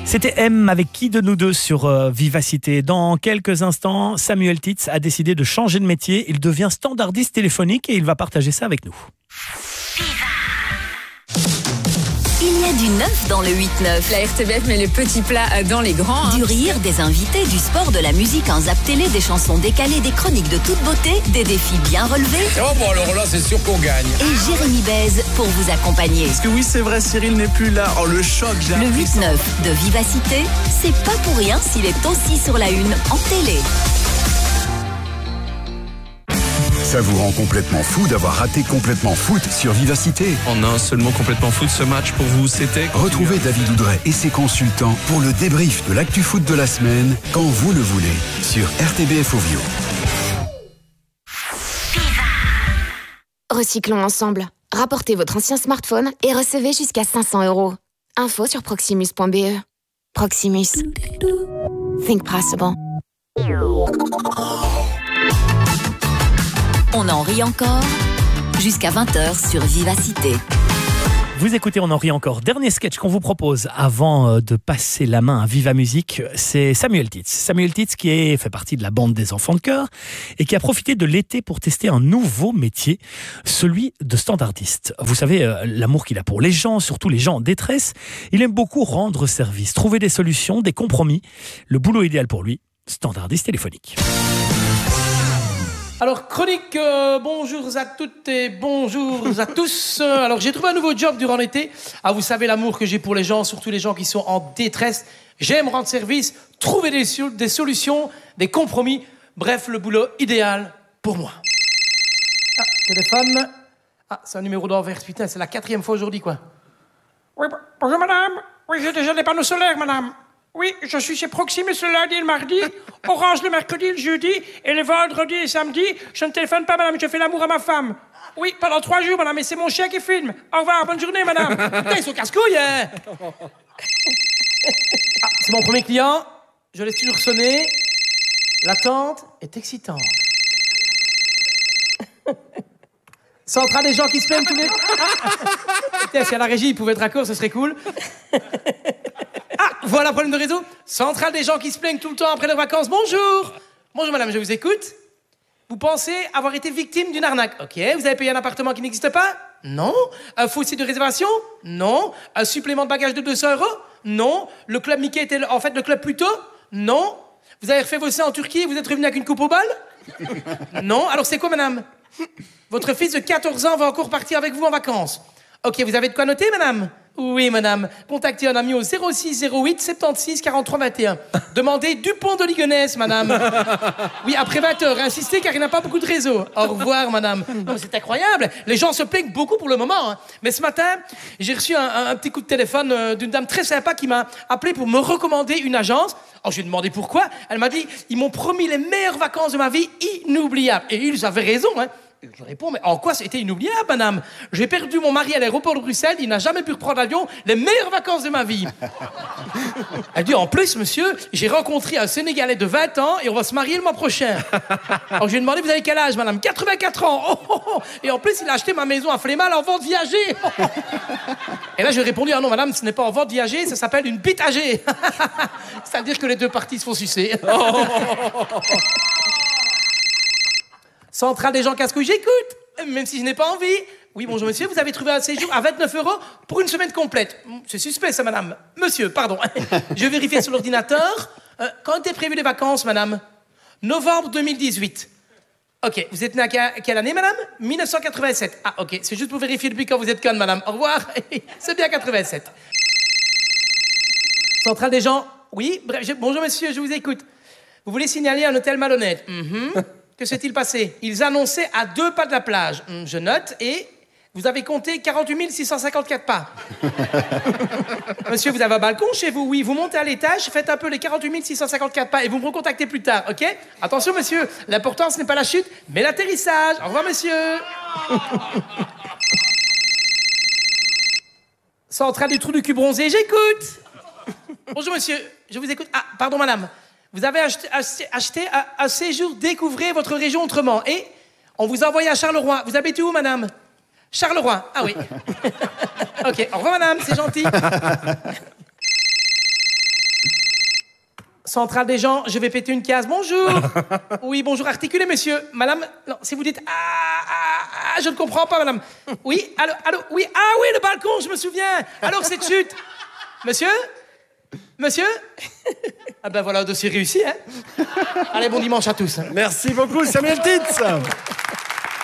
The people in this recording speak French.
C'était M avec qui de nous deux sur Vivacité. Dans quelques instants, Samuel Titz a décidé de changer de métier. Il devient standardiste téléphonique et il va partager ça avec nous. Il y a du neuf dans le 8-9. La RTBF met les petits plats dans les grands. Du rire, des invités, du sport, de la musique, un zap télé, des chansons décalées, des chroniques de toute beauté, des défis bien relevés. Oh bon, alors là, c'est sûr qu'on gagne. Et Jérémy Baise pour vous accompagner. Parce que oui, c'est vrai, Cyril n'est plus là. Oh, le choc, j'ai Le appris ça. 8-9 de Vivacité, c'est pas pour rien s'il est aussi sur la une en télé. Ça vous rend complètement fou d'avoir raté Complètement Foot sur Vivacité. En un seul mot, Complètement Foot, ce match pour vous, c'était... Retrouvez David Oudret et ses consultants pour le débrief de l'actu foot de la semaine, quand vous le voulez, sur RTBF Ovio. Recyclons ensemble. Rapportez votre ancien smartphone et recevez jusqu'à 500 €. Info sur proximus.be. Proximus. Think possible. On en rit encore jusqu'à 20h sur Vivacité. Vous écoutez, on en rit encore. Dernier sketch qu'on vous propose avant de passer la main à Viva Musique, c'est Samuel Titz. Samuel Titz qui fait partie de la bande des enfants de chœur et qui a profité de l'été pour tester un nouveau métier, celui de standardiste. Vous savez, l'amour qu'il a pour les gens, surtout les gens en détresse, il aime beaucoup rendre service, trouver des solutions, des compromis. Le boulot idéal pour lui, standardiste téléphonique. Alors, chronique, bonjour à toutes et bonjour à tous. Alors, j'ai trouvé un nouveau job durant l'été. Ah, vous savez l'amour que j'ai pour les gens, surtout les gens qui sont en détresse. J'aime rendre service, trouver des solutions, des compromis. Bref, le boulot idéal pour moi. Ah, téléphone. Ah, c'est un numéro d'Anvers. Putain, c'est la 4e fois aujourd'hui, quoi. Oui, bonjour madame. Oui, j'ai déjà des panneaux solaires, madame. Oui, je suis chez Proximus le lundi et le mardi, Orange le mercredi et le jeudi, et le vendredi et samedi, je ne téléphone pas, madame, je fais l'amour à ma femme. Oui, pendant 3 jours, madame, et c'est mon chien qui filme. Au revoir, bonne journée, madame. Putain, ils sont casse-couilles, hein. Ah, c'est mon premier client. Je laisse toujours sonner. L'attente est excitante. Centrale des gens qui se plaignent tous les... Putain, si à la régie, ils pouvaient être raccord, ce serait cool. Ah, voilà, problème de réseau. Centrale des gens qui se plaignent tout le temps après leurs vacances. Bonjour. Bonjour, madame, je vous écoute. Vous pensez avoir été victime d'une arnaque? Ok. Vous avez payé un appartement qui n'existe pas? Non. Un faux site de réservation? Non. Un supplément de bagage de 200 €? Non. Le club Mickey était en fait le club plus tôt? Non. Vous avez refait vos seins en Turquie et vous êtes revenu avec une coupe au bal? Non. Alors c'est quoi, madame? Votre fils de 14 ans va encore partir avec vous en vacances. Ok, vous avez de quoi noter, madame? Oui, madame. Contactez un ami au 06 08 76 43 21. Demandez Dupont de Ligonnès, madame. Oui, après 20h, insistez car il n'a pas beaucoup de réseau. Au revoir, madame. Non, c'est incroyable. Les gens se plaignent beaucoup pour le moment. Hein. Mais ce matin, j'ai reçu un petit coup de téléphone d'une dame très sympa qui m'a appelé pour me recommander une agence. Alors, je lui ai demandé pourquoi. Elle m'a dit, ils m'ont promis les meilleures vacances de ma vie, inoubliables. Et ils avaient raison, hein. Je réponds, mais en quoi c'était inoubliable, madame? J'ai perdu mon mari à l'aéroport de Bruxelles, il n'a jamais pu reprendre l'avion, les meilleures vacances de ma vie. Elle dit, en plus, monsieur, j'ai rencontré un Sénégalais de 20 ans et on va se marier le mois prochain. Alors je lui ai demandé, vous avez quel âge, madame? 84 ans. Oh, oh, oh. Et en plus, il a acheté ma maison à Flémal en vente viager. Oh, oh. Et là, j'ai répondu, ah non, madame, ce n'est pas en vente viager, ça s'appelle une bite âgée. C'est-à-dire que les deux parties se font sucer. Centrale des gens casse-couilles, j'écoute, même si je n'ai pas envie. Oui, bonjour monsieur, vous avez trouvé un séjour à 29 € pour une semaine complète. C'est suspect ça, madame. Monsieur, pardon. Je vais vérifier sur l'ordinateur. Quand étaient prévues les vacances, madame? Novembre 2018. Ok, vous êtes née à quelle année, madame? 1987. Ah, ok, c'est juste pour vérifier depuis quand vous êtes conne, madame. Au revoir. C'est bien 87. Centrale des gens, oui, bref, bonjour monsieur, je vous écoute. Vous voulez signaler un hôtel malhonnête? Que s'est-il passé? Ils annonçaient à 2 pas de la plage. Je note et vous avez compté 48 654 pas. Monsieur, vous avez un balcon chez vous? Oui, vous montez à l'étage, faites un peu les 48 654 pas et vous me recontactez plus tard, ok? Attention, monsieur, l'important, ce n'est pas la chute, mais l'atterrissage. Au revoir, monsieur. Centrale du trou du cul bronzé, j'écoute. Bonjour, monsieur, je vous écoute. Ah, pardon, madame. Vous avez acheté un séjour Découvrez votre région autrement. Et on vous a envoyé à Charleroi. Vous habitez où, madame? Charleroi. Ah oui. Ok, au revoir, madame, c'est gentil. Centrale des gens, je vais péter une case. Bonjour. Oui, bonjour, articulez, monsieur. Madame, non, si vous dites je ne comprends pas, madame. Oui, allô, oui, oui, le balcon, je me souviens. Alors, cette chute. Monsieur? Ah ben voilà, dossier réussi, hein. Allez, bon dimanche à tous. Merci beaucoup, Samuel Titz.